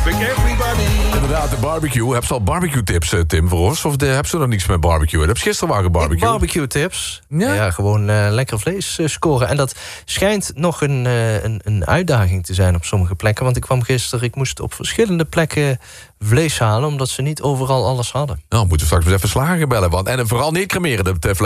everybody. Inderdaad, de barbecue. Heb je al barbecue tips, Tim, voor ons? Of heb je nog niks met barbecue? Heb je gisteren wel gebarbecue? Barbecue tips. Ja? Gewoon lekker vlees scoren. En dat schijnt nog een uitdaging te zijn op sommige plekken. Want ik moest op verschillende plekken vlees halen, omdat ze niet overal alles hadden. Nou, moeten we straks eens even slagen bellen. En vooral niet cremeren, dat vlees.